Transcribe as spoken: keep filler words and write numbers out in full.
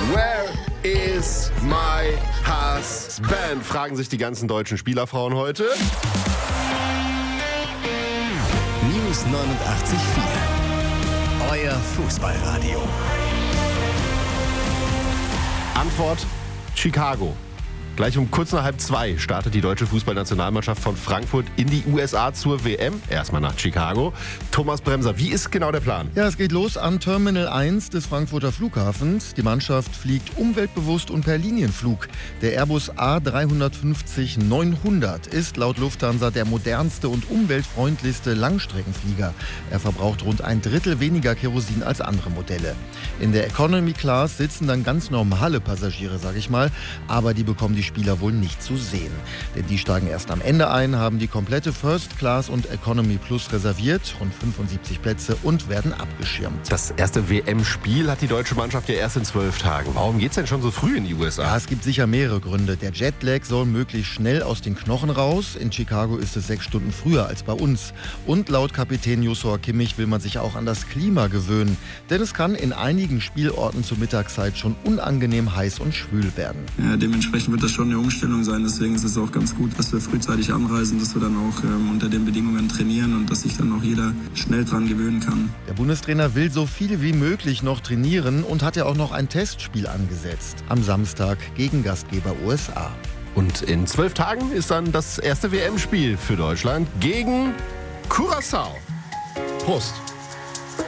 Where is my husband? Fragen sich die ganzen deutschen Spielerfrauen heute. News neunundachtzig Komma vier. Euer Fußballradio. Antwort: Chicago. Gleich um kurz nach halb zwei startet die deutsche Fußballnationalmannschaft von Frankfurt in die U S A zur W M. Erstmal nach Chicago. Thomas Bremser, wie ist genau der Plan? Ja, es geht los am Terminal eins des Frankfurter Flughafens. Die Mannschaft fliegt umweltbewusst und per Linienflug. Der Airbus A drei fünfzig neunhundert ist laut Lufthansa der modernste und umweltfreundlichste Langstreckenflieger. Er verbraucht rund ein Drittel weniger Kerosin als andere Modelle. In der Economy Class sitzen dann ganz normale Passagiere, sag ich mal, aber die bekommen die Spieler wohl nicht zu sehen. Denn die steigen erst am Ende ein, haben die komplette First Class und Economy Plus reserviert, rund fünfundsiebzig Plätze, und werden abgeschirmt. Das erste W M-Spiel hat die deutsche Mannschaft ja erst in zwölf Tagen. Warum geht's denn schon so früh in die U S A? Ja, es gibt sicher mehrere Gründe. Der Jetlag soll möglichst schnell aus den Knochen raus. In Chicago ist es sechs Stunden früher als bei uns. Und laut Kapitän Joshua Kimmich will man sich auch an das Klima gewöhnen. Denn es kann in einigen Spielorten zur Mittagszeit schon unangenehm heiß und schwül werden. Ja, dementsprechend wird das schon eine Umstellung sein. Deswegen ist es auch ganz gut, dass wir frühzeitig anreisen, dass wir dann auch ähm, unter den Bedingungen trainieren und dass sich dann auch jeder schnell dran gewöhnen kann. Der Bundestrainer will so viel wie möglich noch trainieren und hat ja auch noch ein Testspiel angesetzt. Am Samstag gegen Gastgeber U S A. Und in zwölf Tagen ist dann das erste W M-Spiel für Deutschland gegen Curaçao. Prost!